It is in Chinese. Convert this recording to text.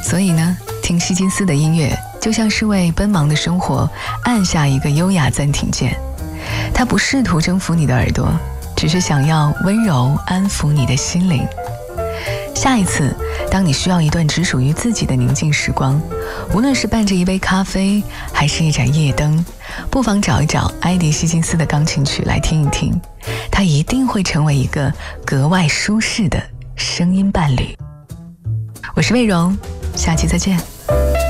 所以呢，听希金斯的音乐就像是为奔忙的生活按下一个优雅暂停键。他不试图征服你的耳朵，只是想要温柔安抚你的心灵。下一次当你需要一段只属于自己的宁静时光，无论是伴着一杯咖啡还是一盏夜灯，不妨找一找埃迪希金斯的钢琴曲来听一听，它一定会成为一个格外舒适的声音伴侣。我是魏荣，下期再见。